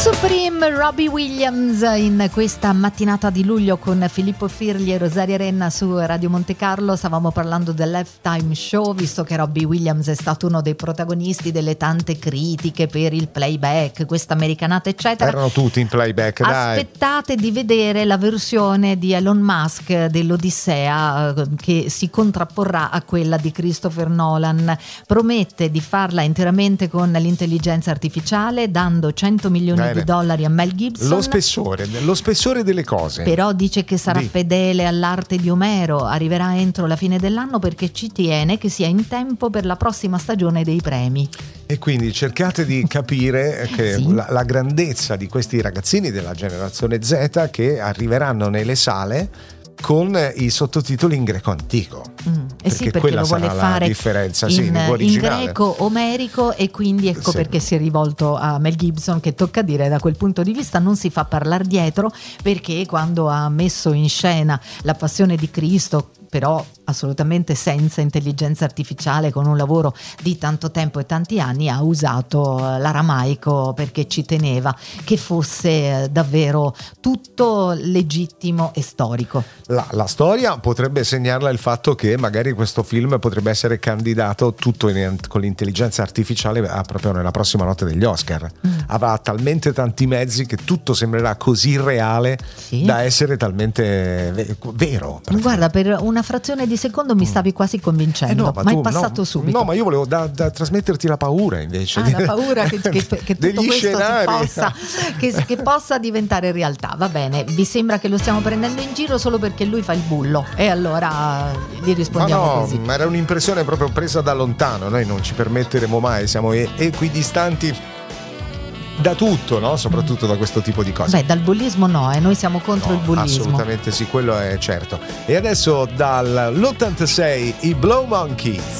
Supreme, Robbie Williams in questa mattinata di luglio con Filippo Firli e Rosaria Renna su Radio Monte Carlo. Stavamo parlando dell'Halftime Show, visto che Robbie Williams è stato uno dei protagonisti delle tante critiche per il playback, questa americanata eccetera. Erano tutti in playback, dai. Aspettate di vedere la versione di Elon Musk dell'Odissea che si contrapporrà a quella di Christopher Nolan. Promette di farla interamente con l'intelligenza artificiale, dando 100 milioni di dollari a Mel Gibson. Lo spessore delle cose. Però dice che sarà fedele all'arte di Omero, arriverà entro la fine dell'anno perché ci tiene che sia in tempo per la prossima stagione dei premi. E quindi cercate di capire che sì, la grandezza di questi ragazzini della generazione Z che arriveranno nelle sale con i sottotitoli in greco antico. Perché quella lo vuole sarà fare la differenza, in originale. greco omerico, e quindi ecco perché si è rivolto a Mel Gibson, che tocca dire da quel punto di vista non si fa parlare dietro, perché quando ha messo in scena La Passione di Cristo, però assolutamente senza intelligenza artificiale, con un lavoro di tanto tempo e tanti anni, ha usato l'aramaico perché ci teneva che fosse davvero tutto legittimo e storico. La storia potrebbe segnarla il fatto che magari questo film potrebbe essere candidato tutto con l'intelligenza artificiale proprio nella prossima notte degli Oscar. Avrà talmente tanti mezzi che tutto sembrerà così reale da essere talmente vero. Guarda, per una frazione di secondo mi stavi quasi convincendo, ma è passato subito. No, ma io volevo trasmetterti la paura invece. La paura che tutto questo che possa diventare realtà. Va bene, vi sembra che lo stiamo prendendo in giro solo perché lui fa il bullo, e allora gli rispondiamo così. Ma era un'impressione proprio presa da lontano. Noi non ci permetteremo mai, siamo equidistanti da tutto, no? Soprattutto da questo tipo di cose. Dal bullismo noi siamo contro il bullismo. Assolutamente sì, quello è certo. E adesso dall'86 i Blow Monkeys.